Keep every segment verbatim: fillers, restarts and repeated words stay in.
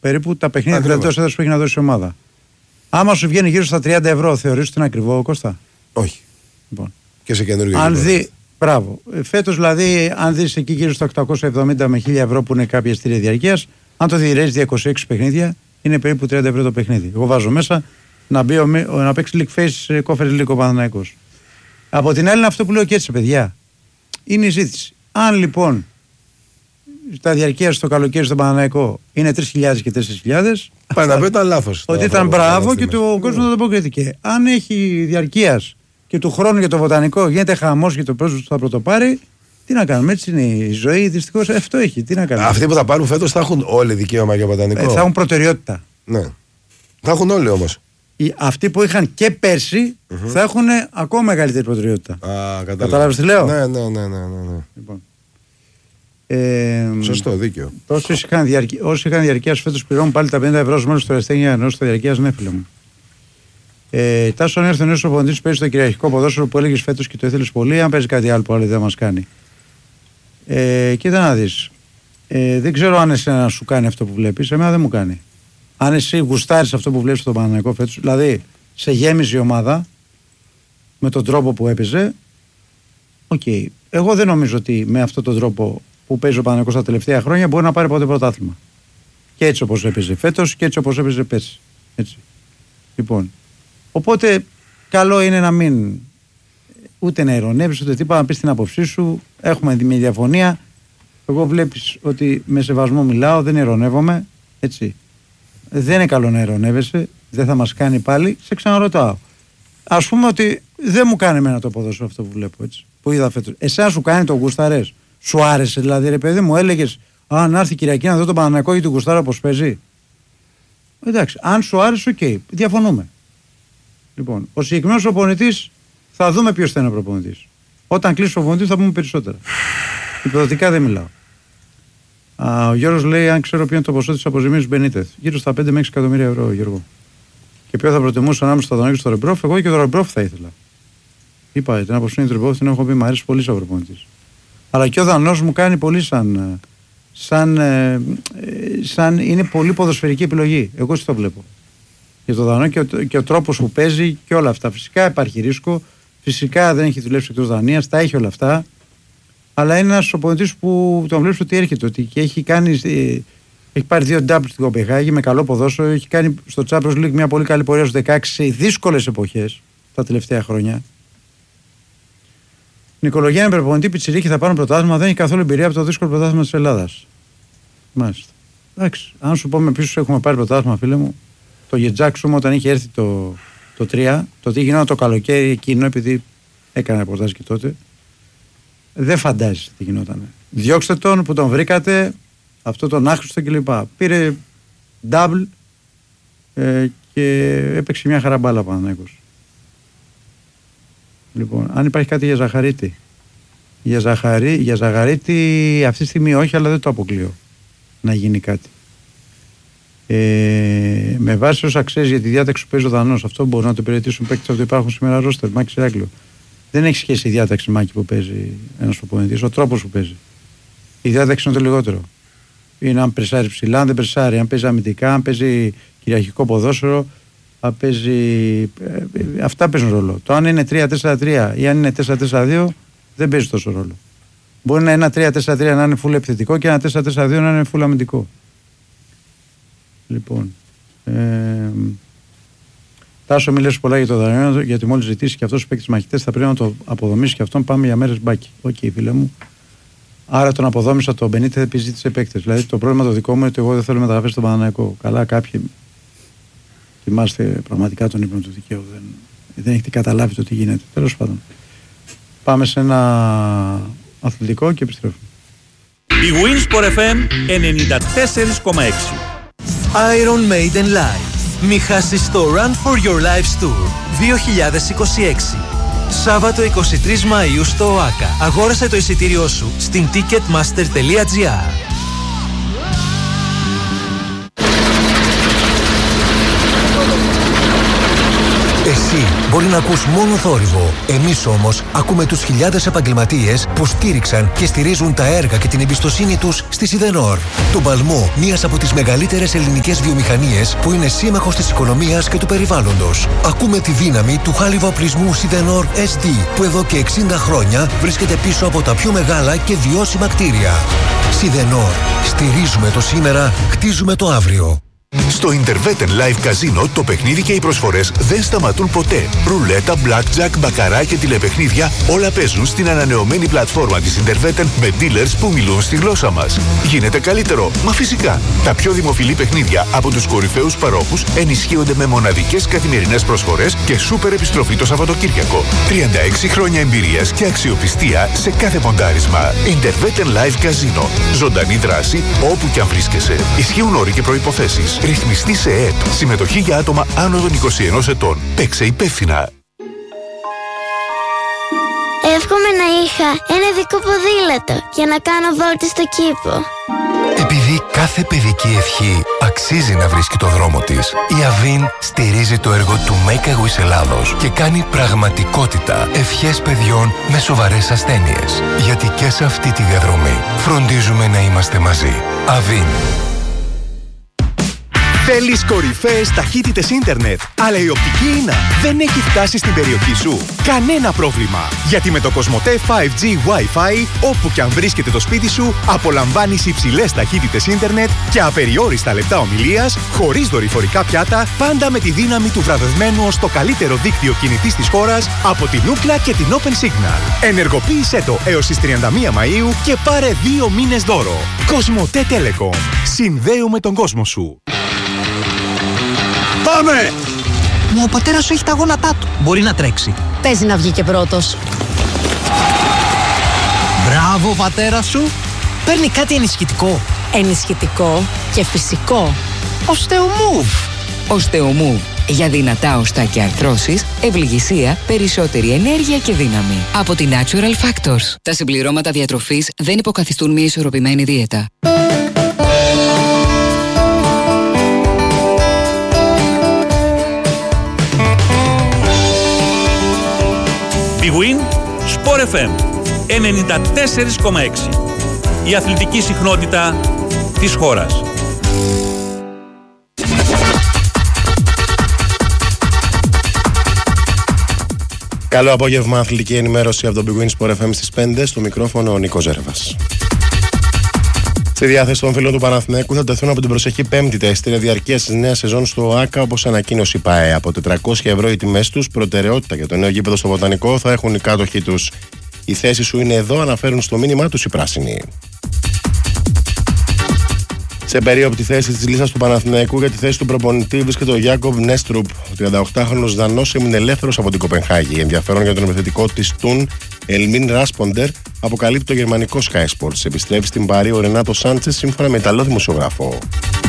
περίπου τα παιχνίδια του τελευταίου έδρας που έχει να δώσει η ομάδα. Άμα σου βγαίνει γύρω στα τριάντα ευρώ, θεωρείς ότι είναι ακριβό, Κώστα? Όχι. Λοιπόν. Και σε καινούργιο. Αν δει, μπράβο. Φέτος δηλαδή, αν δεις εκεί γύρω στα οκτακόσια εβδομήντα με χίλια ευρώ που είναι κάποια εισιτήρια διαρκείας, αν το διαιρέσεις για είκοσι έξι παιχνίδια, είναι περίπου τριάντα ευρώ το παιχνίδι. Εγώ βάζω μέσα να, μπει ο, να παίξει League Face Conference League ο Παναθηναϊκός. Από την άλλη, είναι αυτό που λέω και έτσι, παιδιά. Είναι η ζήτηση. Αν λοιπόν τα διαρκεία στο καλοκαίρι στον Παναθηναϊκό είναι τρεις χιλιάδες και τέσσερις χιλιάδες. Πάει να πει ήταν λάθος. Ότι ήταν μπράβο και το κόσμο δεν το αποκρίθηκε. Αν έχει διαρκείας και του χρόνου για το βοτανικό γίνεται χαμός και το πρόσωπο θα πρωτοπάρει, τι να κάνουμε, έτσι είναι η ζωή. Δυστυχώς αυτό έχει. Τι να κάνουμε. Αυτοί που θα πάρουν φέτος θα έχουν όλοι δικαίωμα για βοτανικό. Ε, θα έχουν προτεραιότητα. Ναι. Θα έχουν όλοι όμως. Οι, αυτοί που είχαν και πέρσι mm-hmm. θα έχουν ακόμα μεγαλύτερη προτεραιότητα. Α, κατάλαβες τι λέω? Ναι, ναι, ναι, ναι, ναι. Λοιπόν. Ε, Σωστό, δίκαιο. Όσοι είχαν, διαρκε... είχαν διαρκείας φέτος πληρώνουν πάλι τα πενήντα ευρώ μέλος του Εραστέχνια, ενώ στο διαρκείας ναι, φίλε μου. Ε, Τάσο, αν έρθει ο νέος οπονητής που παίζει στο κυριαρχικό ποδόσφαιρο που έλεγες φέτος και το ήθελες πολύ, αν παίζει κάτι άλλο που άλλο δεν μας κάνει. Ε, κοίτα να δεις. Ε, δεν ξέρω αν εσένα σου κάνει αυτό που βλέπεις, εμένα δεν μου κάνει. Αν εσύ γουστάρεις αυτό που βλέπεις στον Παναθηναϊκό φέτος, δηλαδή σε γέμιζε η ομάδα με τον τρόπο που έπαιζε, οκ. Okay. Εγώ δεν νομίζω ότι με αυτόν τον τρόπο που παίζει ο Παναθηναϊκός τα τελευταία χρόνια μπορεί να πάρει ποτέ πρωτάθλημα. Και έτσι όπως έπαιζε φέτος και έτσι όπως έπαιζε πέρσι. Έτσι. Λοιπόν, οπότε καλό είναι να μην ούτε να ειρωνεύεις ούτε τίποτα, να πεις την άποψή σου. Έχουμε μια διαφωνία. Εγώ βλέπεις ότι με σεβασμό μιλάω, δεν ειρωνεύομαι. Έτσι. Δεν είναι καλό να ειρωνεύεσαι, δεν θα μας κάνει πάλι. Σε ξαναρωτάω. Ας πούμε ότι δεν μου κάνει εμένα το ποδόσφαιρο αυτό που βλέπω, έτσι. Που είδα φέτος. Εσένα σου κάνει το γουσταρές? Σου άρεσε δηλαδή, ρε παιδί μου, έλεγες α, να έρθει η Κυριακή να δω τον Παναθηναϊκό ή τον γουστάρα πώς παίζει? Εντάξει, αν σου άρεσε, οκ, okay, διαφωνούμε. Λοιπόν, ο συγκεκριμένος προπονητής θα δούμε ποιος θα είναι ο προπονητής. Όταν κλείσει ο προπονητής θα πούμε περισσότερα. Υποδοτικά δεν μιλάω. Α, ο Γιώργος λέει: αν ξέρω ποιο είναι το ποσό της αποζημίωσης του Μπενίτεθ. Γύρω στα πέντε με έξι εκατομμύρια ευρώ, Γιώργο. Και ποιο θα προτιμούσα ανάμεσα στο Δανό και στο Ρεμπρόφ? Εγώ και το Ρεμπρόφ θα ήθελα. Είπα την αποζημίωση του Ρεμπρόφ, την έχω πει, μου αρέσει πολύ σαν προπονητής. Αλλά και ο Δανός μου κάνει πολύ σαν. σαν, σαν είναι πολύ ποδοσφαιρική επιλογή. Εγώ έτσι το βλέπω. Για το Δανό και ο, και ο τρόπος που παίζει και όλα αυτά. Φυσικά υπάρχει ρίσκο. Φυσικά δεν έχει δουλέψει εκτός Δανίας, τα έχει όλα αυτά. Αλλά είναι ένας οπονητής που τον βλέπεις ότι έρχεται, ότι και έχει, κάνει, έχει πάρει δύο ντάμπλ στην Κοπεχάγη με καλό ποδόσφαιρο, έχει κάνει στο Champions League μια πολύ καλή πορεία στους δεκαέξι σε δύσκολες εποχές τα τελευταία χρόνια. Νικολογία είναι προπονητή, πιτσιρίκι, θα πάρουν πρωτάθλημα, δεν έχει καθόλου εμπειρία από το δύσκολο πρωτάθλημα της Ελλάδας. Μάλιστα. Εντάξει, αν σου πούμε πίσω έχουμε πάρει πρωτάθλημα, φίλε μου, το Γετζάξουμ όταν είχε έρθει το, το τρία, το τι γινόταν το καλοκαίρι εκείνο, επειδή έκανα ρεπορτάζ και τότε. Δεν φαντάζεσαι τι γινόταν. Διώξτε τον που τον βρήκατε, αυτό τον άχρηστο κλπ. Πήρε double ε, και έπαιξε μια χαρά μπάλα Παναθηναϊκός. Λοιπόν, αν υπάρχει κάτι για Ζαχαρίτη. Για, Ζαχαρί, για Ζαχαρίτη αυτή τη στιγμή όχι, αλλά δεν το αποκλείω να γίνει κάτι. Ε, με βάση όσα ξέρεις για τη διάταξη που παίζει ο Δανός, αυτό μπορεί να το υπηρετήσουν παίκτες από το υπάρχουν σήμερα ρόστερ, Μάκη Ηράκλειο. Δεν έχει σχέση η διάταξη, Μάκη, που παίζει ένας προπονητής, ο τρόπος που παίζει. Η διάταξη είναι το λιγότερο. Είναι αν πρεσάρει ψηλά, αν δεν πρεσάρει, αν παίζει αμυντικά, αν παίζει κυριαρχικό ποδόσφαιρο, αν παίζει. Ε, αυτά παίζουν ρόλο. Το αν είναι τρία τέσσερα τρία ή αν είναι τέσσερα τέσσερα δύο δεν παίζει τόσο ρόλο. Μπορεί να ένα τρία τέσσερα τρία να είναι full επιθετικό και ένα τέσσερα τέσσερα δύο να είναι full αμυντικό. Λοιπόν. Ε, Τάσο, μιλές πολλά για το Δανείο, γιατί μόλις ζητήσει και αυτός ο παίκτης μαχητές θα πρέπει να το αποδομήσει και αυτόν. Πάμε για μέρες μπάκι. Οκ, okay, φίλε μου. Άρα τον αποδόμησα τον Μπενίτεθ επειδή ζήτησε παίκτες. Δηλαδή το πρόβλημα το δικό μου είναι ότι εγώ δεν θέλω μεταγραφές στον Παναθηναϊκό. Καλά, κάποιοι θυμάστε πραγματικά τον ύπνο του δικαίου. Δεν, δεν έχετε καταλάβει το τι γίνεται. Τέλος πάντων. Πάμε σε ένα αθλητικό και επιστρέφουμε. Η Winsport εφ εμ ενενήντα τέσσερα κόμμα έξι. Iron Maiden Live. Μη χάσεις το Run for Your Life Tour δύο χιλιάδες είκοσι έξι. Σάββατο εικοστή τρίτη Μαΐου στο ΟΑΚΑ. Αγόρασε το εισιτήριό σου στην ticketmaster τελεία gr. Εσύ μπορεί να ακούς μόνο θόρυβο. Εμείς όμως ακούμε τους χιλιάδες επαγγελματίες που στήριξαν και στηρίζουν τα έργα και την εμπιστοσύνη τους στη Σιδενόρ. Τον παλμό μιας από τις μεγαλύτερες ελληνικές βιομηχανίες που είναι σύμμαχος της οικονομίας και του περιβάλλοντος. Ακούμε τη δύναμη του χάλιβα οπλισμού Σιδενόρ ες ντι που εδώ και εξήντα χρόνια βρίσκεται πίσω από τα πιο μεγάλα και βιώσιμα κτίρια. Σιδενόρ. Στηρίζουμε το σήμερα, χτίζουμε το αύριο. Στο Interveten Live Casino το παιχνίδι και οι προσφορές δεν σταματούν ποτέ. Ρουλέτα, blackjack, μπακαρά και τηλεπαιχνίδια όλα παίζουν στην ανανεωμένη πλατφόρμα της Interveten με dealers που μιλούν στη γλώσσα μας. Γίνεται καλύτερο, μα φυσικά. Τα πιο δημοφιλή παιχνίδια από τους κορυφαίους παρόχους ενισχύονται με μοναδικές καθημερινές προσφορές και σούπερ επιστροφή το Σαββατοκύριακο. τριάντα έξι χρόνια εμπειρίας και αξιοπιστία σε κάθε ποντάρισμα. Interveten Live Casino. Ζωντανή δράση όπου κι αν βρίσκεσαι. Ισχύουν όροι και προϋποθέσεις. Ρυθμιστή σε ΕΕΠ. Συμμετοχή για άτομα άνω των είκοσι ενός ετών. Παίξε υπεύθυνα. Εύχομαι να είχα ένα δικό ποδήλατο για να κάνω βόλτες στο κήπο. Επειδή κάθε παιδική ευχή αξίζει να βρίσκει το δρόμο της, η Avin στηρίζει το έργο του Make a Wish Ελλάδος και κάνει πραγματικότητα ευχές παιδιών με σοβαρές ασθένειες. Γιατί και σε αυτή τη διαδρομή φροντίζουμε να είμαστε μαζί. Avin. Θέλεις κορυφαίες ταχύτητες ίντερνετ, αλλά η οπτική ίνα δεν έχει φτάσει στην περιοχή σου? Κανένα πρόβλημα, γιατί με το Κοσμοτέ φάιβ τζι Wi-Fi, όπου και αν βρίσκεται το σπίτι σου, απολαμβάνεις υψηλές ταχύτητες ίντερνετ και απεριόριστα λεπτά ομιλίας, χωρίς δορυφορικά πιάτα, πάντα με τη δύναμη του βραβευμένου ως το καλύτερο δίκτυο κινητής της χώρας από την Ookla και την Open Signal. Ενεργοποίησέ το έως τις τριάντα μία Μαΐου και πάρε δύο μήνες δώρο. Κοσμοτέ Telecom. Συνδέουμε τον κόσμο σου. Πάμε! Μα ο πατέρας σου έχει τα γόνατά του. Μπορεί να τρέξει. Παίζει να βγει και πρώτος. Μπράβο, πατέρα σου. Παίρνει κάτι ενισχυτικό. Ενισχυτικό και φυσικό. Osteomove. Osteomove. Για δυνατά οστά και αρθρώσεις, ευληγησία, περισσότερη ενέργεια και δύναμη. Από τη Natural Factors. Τα συμπληρώματα διατροφής δεν υποκαθιστούν μια ισορροπημένη δίαιτα. Big Win Sport εφ εμ ενενήντα τέσσερα κόμμα έξι. Η αθλητική συχνότητα της χώρας. Καλό απόγευμα, αθλητική ενημέρωση από το Big Win Sport εφ εμ στις πέντε, στο μικρόφωνο ο Νίκος Ζέρβας. Στη διάθεση των φίλων του Παναθηναϊκού θα τεθούν από την προσεχή Πέμπτη τα εισιτήρια διαρκείας της νέας σεζόν στο ΟΑΚΑ, όπως ανακοίνωσε η ΠΑΕ. Από τετρακόσια ευρώ οι τιμές τους, προτεραιότητα για το νέο γήπεδο στο Βοτανικό θα έχουν οι κάτοχοι τους. Η θέση σου είναι εδώ, αναφέρουν στο μήνυμά τους οι πράσινοι. Σε περίοπτη θέση της λίστας του Παναθηναϊκού για τη θέση του προπονητή βρίσκεται ο Γιάκοβ Νέστρουπ. Ο τριανταοκτάχρονος Δανός έμεινε ελεύθερος από την Κοπενχάγη. Ενδιαφέρον για τον επιθετικό της Τουν, Ελμίν Ράσποντερ, αποκαλύπτει το γερμανικό Sky Sports. Επιστρέφει στην Παρί ο Ρενάτο Σάντσες, σύμφωνα με Ιταλό δημοσιογράφο.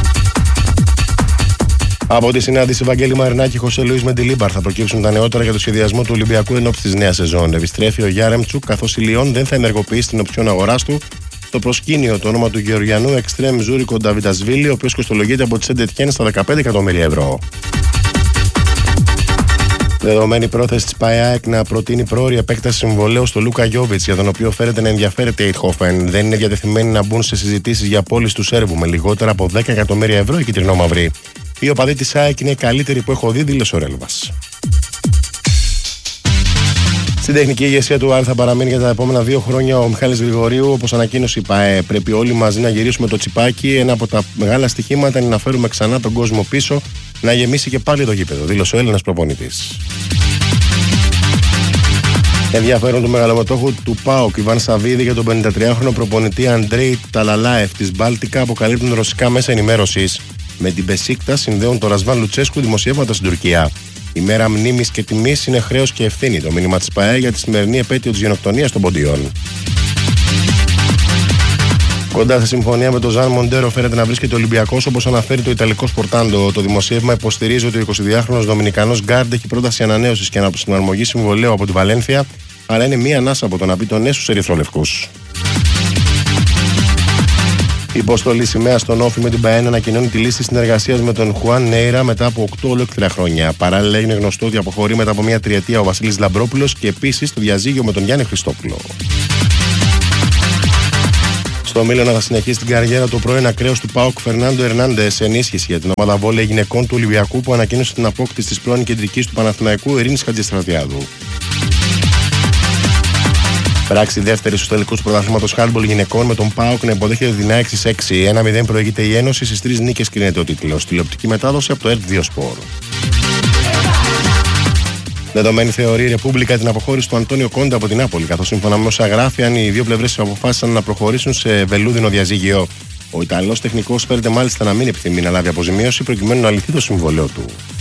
Από τη συνάντηση Βαγγέλη Μαρινάκη, Χωσέ Λουίς Μεντιλίμπαρ θα προκύψουν τα νεότερα για το σχεδιασμό του Ολυμπιακού ενόψει της νέας σεζόν. Επιστρέφει ο Γιάρεμτσουκ, καθώς η Λιόν δεν θα ενεργοποιήσει την οψιόν αγοράς του. Στο προσκήνιο το όνομα του Γεωργιανού Εξτρέμ Ζούρικο Νταβιτασβίλη, ο οποίος κοστολογείται από τη Σεντετιέν στα δεκαπέντε εκατομμύρια ευρώ. Δεδομένη πρόθεση της ΠΑΕΑΕΚ να προτείνει πρόωρη επέκταση συμβολέου στο Λούκα Γιόβιτς, για τον οποίο φέρεται να ενδιαφέρεται η Ειτχόφεν, δεν είναι διατεθειμένοι να μπουν σε συζητήσεις για πώληση του Σέρβου με λιγότερα από δέκα εκατομμύρια ευρώ η κυτρινόμαυρη. Οι οπαδοί της ΑΕΚ είναι οι καλύτεροι που έχω δει, δήλωσε ο Ρέλβας. Στην τεχνική ηγεσία του Άρη θα παραμείνει για τα επόμενα δύο χρόνια ο Μιχάλης Γρηγορίου, όπως ανακοίνωσε η ΠΑΕ. Πρέπει όλοι μαζί να γυρίσουμε το τσιπάκι. Ένα από τα μεγάλα στοιχήματα είναι να φέρουμε ξανά τον κόσμο πίσω, να γεμίσει και πάλι το γήπεδο, δήλωσε ο Έλληνας προπονητής. Ενδιαφέρον του μεγαλομετόχου του ΠΑΟΚ Ιβάν Σαββίδη για τον πενηντατριάχρονο προπονητή Αντρέι Ταλαλάεφ της Μπάλτικα αποκαλύπτουν ρωσικά μέσα ενημέρωσης. Με την Μπεσίκτα συνδέουν τον Ρασβάν Λουτσέσκου δημοσιεύματα στην Τουρκία. Η μέρα μνήμης και τιμής είναι χρέος και ευθύνη, το μήνυμα της ΠΑΕ για τη σημερινή επέτειο της γενοκτονίας των Ποντιών. Κοντά σε συμφωνία με τον Ζαν Μοντέρο φέρεται να βρίσκεται ο Ολυμπιακός, όπως αναφέρει το Ιταλικό Σπορτάντο. Το δημοσίευμα υποστηρίζει ότι ο εικοσιδυάχρονος Δομινικανός γκάρντ έχει πρόταση ανανέωσης και αναπροσαρμογή συμβολαίου από τη Βαλένθια, αλλά είναι μία ανάσα από το να πει τον ναι στους ερυθρολευκούς. Η υποστολή σημαία στον Όφη με την ΠΑΕΝ ανακοινώνει τη λύση συνεργασίας με τον Χουάν Νέιρα μετά από οκτώ ολόκληρα χρόνια. Παράλληλα, έγινε γνωστό ότι αποχωρεί μετά από μια τριετία ο Βασίλης Λαμπρόπουλος και επίσης το διαζύγιο με τον Γιάννη Χριστόπουλο. Στο Μίλωνα θα συνεχίσει την καριέρα του πρώην ακραίος του ΠΑΟΚ Φερνάντο Ερνάντες, ενίσχυση για την ομάδα βόλεϊ γυναικών του Ολυμπιακού που ανακοίνωσε την απόκτηση της πρώην κεντρικής του Παναθηναϊκού Ειρήνης Χατζηστρατιάδου. Πράξη δεύτερη στους τελικούς πρωταθλήματος χάντμπολ γυναικών με τον ΠΑΟΚ να υποδέχεται την ΑΕΚ στις έξι. ένα μηδέν προηγείται η Ένωση, στις τρεις νίκες κρίνεται ο τίτλος. Τηλεοπτική μετάδοση από το ΕΡΤ δύο Σπορ. Δεδομένη θεωρεί η Ρεπούμπλικα την αποχώρηση του Αντώνιο Κόντε από την Νάπολη, καθώς σύμφωνα με όσα γράφει, αν οι δύο πλευρές αποφάσισαν να προχωρήσουν σε βελούδινο διαζύγιο. Ο Ιταλός τεχνικός φέρεται μάλιστα να μην επιθυμεί να λάβει αποζημίωση προκειμένου να λυθεί το συμβόλαιο του.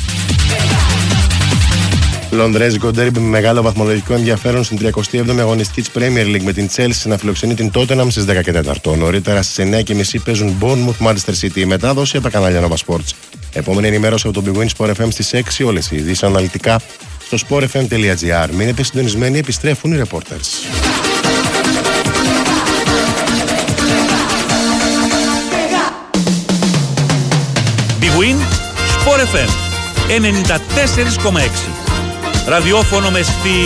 Λονδρέζικο ντέρμπι με μεγάλο βαθμολογικό ενδιαφέρον στην τριακοστή έβδομη αγωνιστική της Premier League με την Chelsea να φιλοξενεί την Tottenham στις δέκα και τέσσερα. Νωρίτερα στις εννιά και μισή παίζουν Bournemouth Manchester City. Η μετάδοση από τα κανάλια Nova Sports. Επόμενη ενημέρωση από το Big Win Sport εφ εμ στις έξι. Όλες οι ειδήσεις αναλυτικά στο σπορ εφ εμ τελεία τζι άρ. Μείνετε συντονισμένοι, επιστρέφουν οι reporters. Big Win Sport εφ εμ ενενήντα τέσσερα κόμμα έξι. Ραδιόφωνο με στυλ